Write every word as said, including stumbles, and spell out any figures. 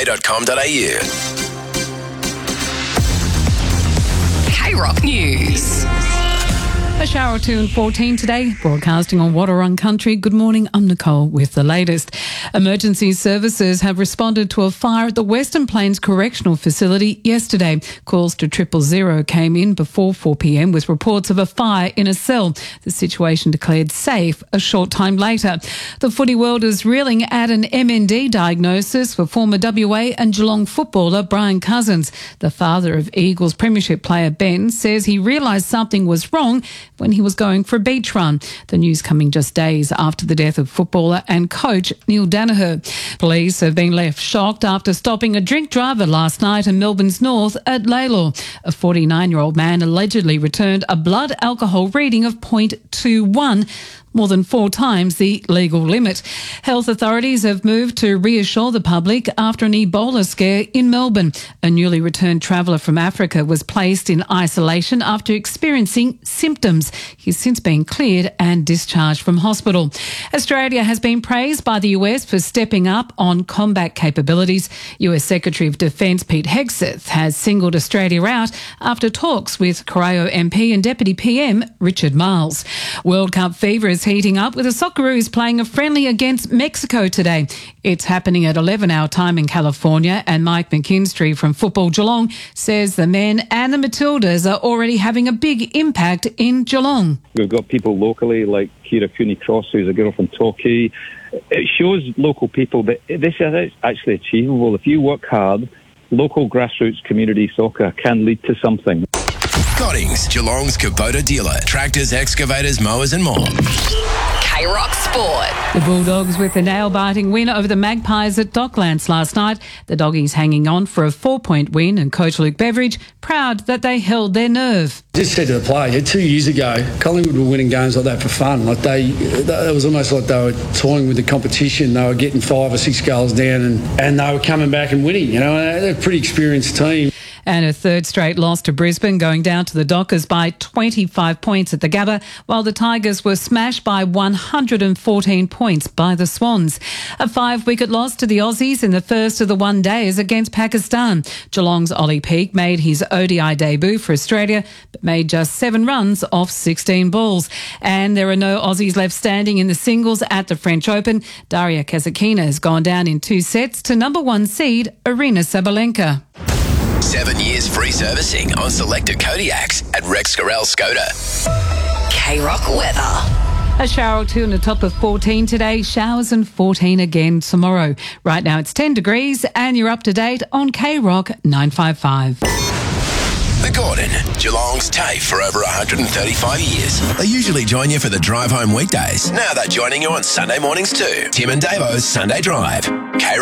k dot com dot a u. K-Rock News. A shower or two and fourteen today, broadcasting on Wadawurrung Country. Good morning, I'm Nicole with the latest. Emergency services have responded to a fire at the Western Plains Correctional Facility yesterday. Calls to triple zero came in before four p.m. with reports of a fire in a cell. The situation declared safe a short time later. The footy world is reeling at an M N D diagnosis for former W A and Geelong footballer Brian Cousins. The father of Eagles Premiership player Ben says he realised something was wrong when he was going for a beach run. The news coming just days after the death of footballer and coach Neil Danaher. Police have been left shocked after stopping a drink driver last night in Melbourne's north at Lalor. A forty-nine-year-old man allegedly returned a blood alcohol reading of zero point two one, more than four times the legal limit. Health authorities have moved to reassure the public after an Ebola scare in Melbourne. A newly returned traveller from Africa was placed in isolation after experiencing symptoms. He's since been cleared and discharged from hospital. Australia has been praised by the U S for stepping up on combat capabilities. U S Secretary of Defence Pete Hegseth has singled Australia out after talks with Corio M P and Deputy P M Richard Marles. World Cup fever is heating up with the Socceroos playing a friendly against Mexico today. It's happening at eleven our time in California, and Mike McKinstry from Football Geelong says the men and the Matildas are already having a big impact in Geelong. We've got people locally like Kira Cooney-Cross, who's a girl from Torquay. It shows local people that this is actually achievable. If you work hard, local grassroots community soccer can lead to something. Cottings, Geelong's Kubota dealer. Tractors, excavators, mowers and more. K-Rock Sport. The Bulldogs with a nail-biting win over the Magpies at Docklands last night. The Doggies hanging on for a four-point win, and coach Luke Beveridge proud that they held their nerve. Just said to the player, two years ago, Collingwood were winning games like that for fun. Like they, it was almost like they were toying with the competition. They were getting five or six goals down, and, and they were coming back and winning. You know, they're a pretty experienced team. And a third straight loss to Brisbane, going down to the Dockers by twenty-five points at the Gabba, while the Tigers were smashed by one hundred fourteen points by the Swans. A five-wicket loss to the Aussies in the first of the one-days against Pakistan. Geelong's Ollie Peake made his O D I debut for Australia, but made just seven runs off sixteen balls. And there are no Aussies left standing in the singles at the French Open. Daria Kasatkina has gone down in two sets to number one seed Arina Sabalenka. Seven years free servicing on selected Kodiaks at Rex Scarell Skoda. K-Rock weather. A shower or two in the top of fourteen today, showers and fourteen again tomorrow. Right now it's ten degrees and you're up to date on K-Rock nine fifty-five. The Gordon, Geelong's TAFE for over one hundred thirty-five years. They usually join you for the drive home weekdays. Now they're joining you on Sunday mornings too. Tim and Davo's Sunday Drive. K